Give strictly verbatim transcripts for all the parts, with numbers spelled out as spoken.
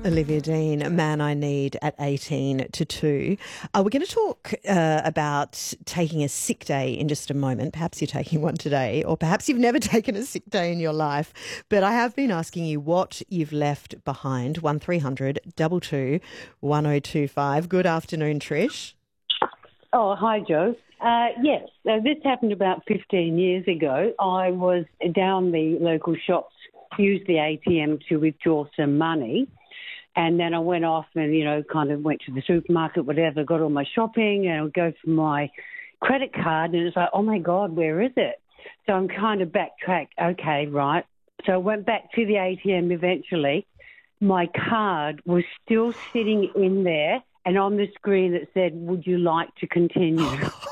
Olivia Dean, A Man I Need at eighteen to two. Uh, we're going to talk uh, about taking a sick day in just a moment. Perhaps you're taking one today, or perhaps you've never taken a sick day in your life. But I have been asking you what you've left behind. one three hundred two two one oh two five. Good afternoon, Trish. Oh, hi, Joe. Uh, yes, so this happened about fifteen years ago. I was down the local shops, used the A T M to withdraw some money. And then I went off and, you know, kind of went to the supermarket, whatever, got all my shopping, and I would go for my credit card, and it's like, oh, my God, where is it? So I'm kind of backtracked. Okay, right. So I went back to the A T M eventually. My card was still sitting in there, and on the screen it said, would you like to continue?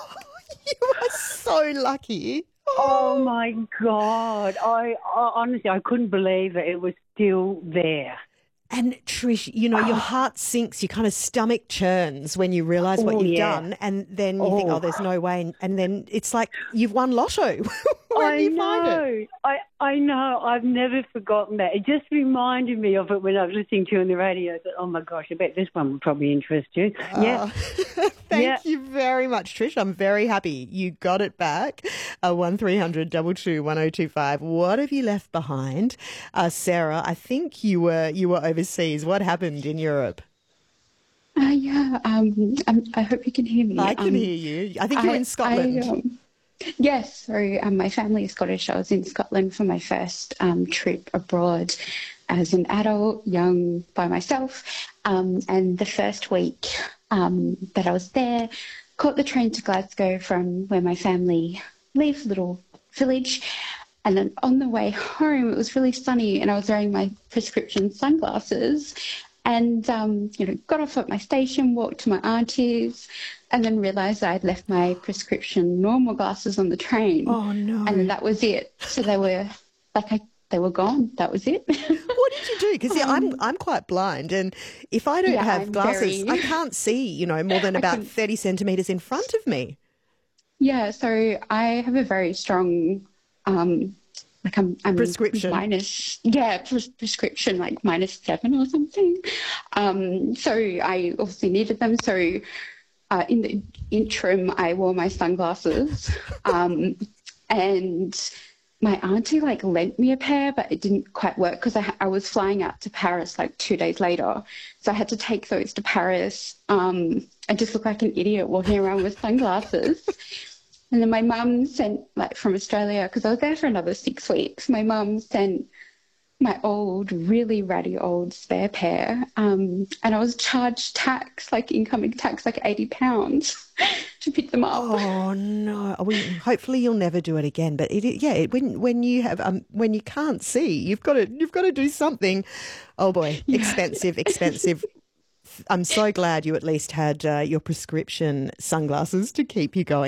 You are so lucky. Oh, my God. I, I honestly, I couldn't believe it. It was still there. And Trish, you know, your heart sinks, your kind of stomach churns when you realise what Oh, you've yeah. done, and then you Oh. think, oh, there's no way. And then it's like you've won lotto. Where I do you know. find it? I, I know. I've never forgotten that. It just reminded me of it when I was listening to you on the radio. I thought, oh, my gosh, I bet this one would probably interest you. Yeah. Oh, thank Yeah. you very much, Trish. I'm very happy you got it back. Uh, one three hundred two two one oh two five. What have you left behind? Uh, Sarah, I think you were you were overseas. What happened in Europe? Uh, yeah, um, um, I hope you can hear me. I can um, hear you. I think you're I- in Scotland. I, um, yes, so um, my family is Scottish. I was in Scotland for my first um, trip abroad as an adult, young, by myself. Um, and the first week um, that I was there, caught the train to Glasgow from where my family live, little village. And then on the way home, it was really sunny, and I was wearing my prescription sunglasses. And, um, you know, got off at my station, walked to my auntie's, and then realised I'd left my prescription normal glasses on the train. Oh, no. And then that was it. So they were, like, I, they were gone. That was it. What did you do? Because yeah, I'm I'm quite blind, and if I don't Yeah, have I'm glasses, very- I can't see, you know, more than I about can- thirty centimetres in front of me. Yeah, so I have a very strong, um, like I'm, I'm Prescription. minus, yeah, pres- prescription, like minus seven or something. Um, so I obviously needed them. So uh, in the interim, I wore my sunglasses, um, and my auntie like lent me a pair, but it didn't quite work because I, I was flying out to Paris like two days later. So I had to take those to Paris. Um, I just looked like an idiot walking around with sunglasses. And then my mum sent, like, from Australia, because I was there for another six weeks, my mum sent my old, really ratty old spare pair, um, and I was charged tax, like incoming tax, like eighty pounds to pick them up. Oh no! We, hopefully you'll never do it again. But it, yeah, it, when when you have um, when you can't see, you've got to you've got to do something. Oh boy, expensive, expensive. I'm so glad you at least had uh, your prescription sunglasses to keep you going.